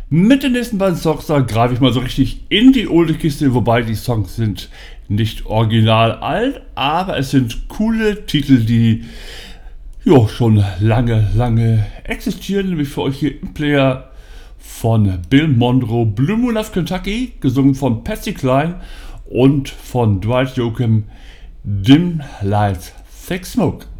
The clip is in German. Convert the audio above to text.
Mit den nächsten beiden Songs da greife ich mal so richtig in die alte Kiste, wobei die Songs sind nicht original alt, aber es sind coole Titel, die schon lange existieren, nämlich für euch hier im Player von Bill Monroe, Blue Moon of Kentucky, gesungen von Patsy Cline und von Dwight Yoakam, Dim Lights, Thick Smoke.